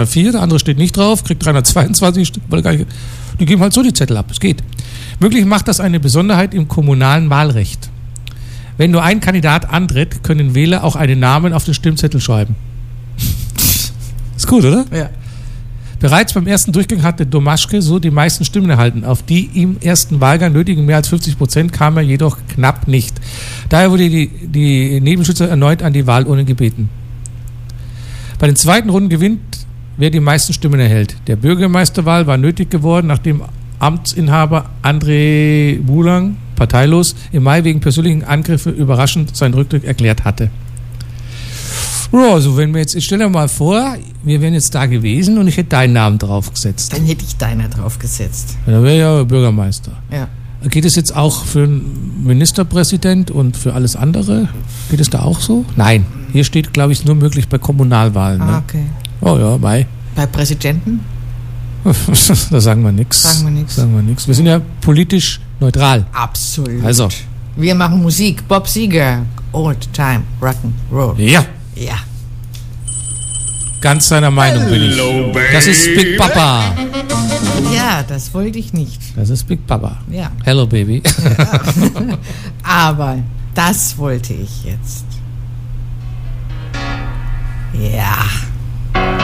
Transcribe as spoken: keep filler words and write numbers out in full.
vier, der andere steht nicht drauf, kriegt dreihundertzweiundzwanzig, weil gar nicht, die geben halt so die Zettel ab, es geht. Möglich macht das eine Besonderheit im kommunalen Wahlrecht. Wenn nur ein Kandidat antritt, können Wähler auch einen Namen auf den Stimmzettel schreiben. Ist gut, oder? Ja. Bereits beim ersten Durchgang hatte Domaschke so die meisten Stimmen erhalten. Auf die im ersten Wahlgang nötigen mehr als fünfzig Prozent kam er jedoch knapp nicht. Daher wurde die, die Nebenschützer erneut an die Wahlurne gebeten. Bei den zweiten Runden gewinnt, wer die meisten Stimmen erhält. Der Bürgermeisterwahl war nötig geworden, nachdem Amtsinhaber André Boulang, parteilos, im Mai wegen persönlichen Angriffen überraschend seinen Rücktritt erklärt hatte. Ja, also wenn wir jetzt, ich stelle mir mal vor, wir wären jetzt da gewesen und ich hätte deinen Namen draufgesetzt. Dann hätte ich deiner draufgesetzt. Dann wäre ja Bürgermeister. Ja. Geht es jetzt auch für einen Ministerpräsident und für alles andere? Geht es da auch so? Nein. Hier steht, glaube ich, nur möglich bei Kommunalwahlen. Ah, Ne? okay. Oh ja, bei. Bei Präsidenten? Da sagen wir nichts. Sagen wir nichts. Sagen wir nichts. Wir sind ja politisch neutral. Absolut. Also. Wir machen Musik. Bob Seger. Old Time Rock'n'Roll. Ja. Ja. Ganz seiner Meinung bin ich. Das ist Big Papa. Ja, das wollte ich nicht. Das ist Big Papa. Ja. Hello, Baby. Ja. Aber das wollte ich jetzt. Ja.